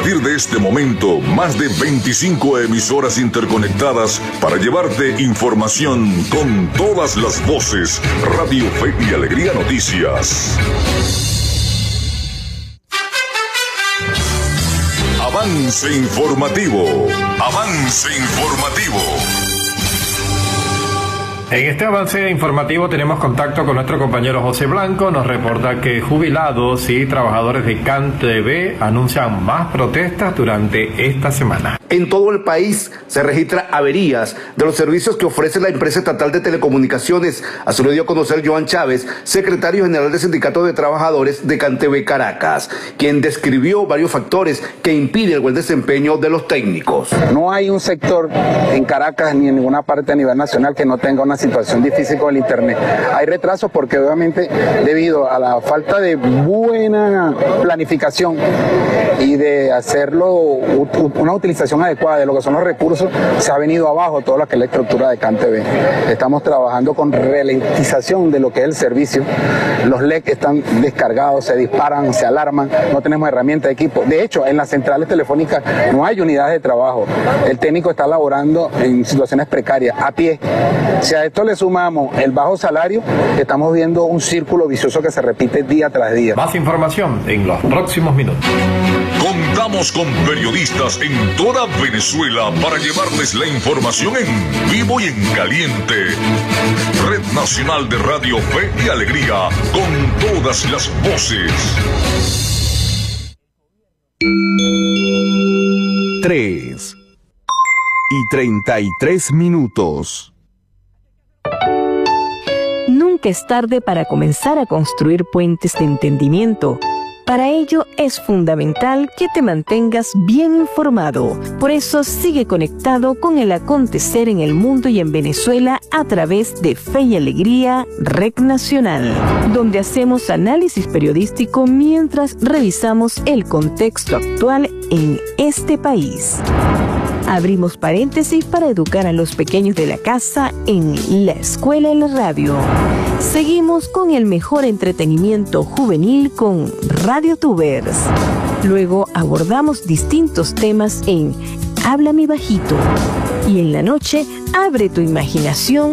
partir de este momento, más de 25 emisoras interconectadas para llevarte información con todas las voces. Radio Fe y Alegría Noticias. Avance informativo. Avance informativo. En este avance informativo tenemos contacto con nuestro compañero José Blanco. Nos reporta que jubilados y trabajadores de CanTV anuncian más protestas durante esta semana. En todo el país se registran averías de los servicios que ofrece la empresa estatal de telecomunicaciones. Así lo dio a conocer Joan Chávez, secretario general del Sindicato de Trabajadores de CanTV Caracas, quien describió varios factores que impiden el buen desempeño de los técnicos. No hay un sector en Caracas ni en ninguna parte a nivel nacional que no tenga una situación difícil con el internet. Hay retrasos porque obviamente debido a la falta de buena planificación y de hacerlo una utilización adecuada de lo que son los recursos, se ha venido abajo toda lo que es la estructura de CanTV. Estamos trabajando con ralentización de lo que es el servicio. Los LED están descargados, se disparan, se alarman, no tenemos herramientas de equipo. De hecho, en las centrales telefónicas no hay unidades de trabajo. El técnico está laborando en situaciones precarias, a pie. Si a esto le sumamos el bajo salario, estamos viendo un círculo vicioso que se repite día tras día. Más información en los próximos minutos. Contamos con periodistas en toda Venezuela para llevarles la información en vivo y en caliente. Red Nacional de Radio Fe y Alegría, con todas las voces. 3:33. Nunca es tarde para comenzar a construir puentes de entendimiento. Para ello es fundamental que te mantengas bien informado. Por eso sigue conectado con el acontecer en el mundo y en Venezuela a través de Fe y Alegría, Red Nacional, donde hacemos análisis periodístico mientras revisamos el contexto actual en este país. Abrimos paréntesis para educar a los pequeños de la casa en La Escuela en la Radio. Seguimos con el mejor entretenimiento juvenil con Radio Tubers. Luego abordamos distintos temas en Habla mi bajito. Y en la noche, abre tu imaginación